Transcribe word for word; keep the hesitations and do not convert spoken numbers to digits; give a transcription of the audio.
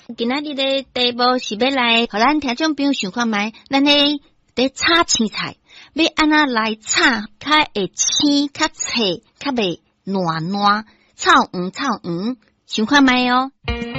今仔日的题目是要来，互咱听众朋友想看觅，咱咧咧炒青菜，要安怎来炒，较会青，较脆，较袂烂烂，炒黄炒黄，想看觅哦。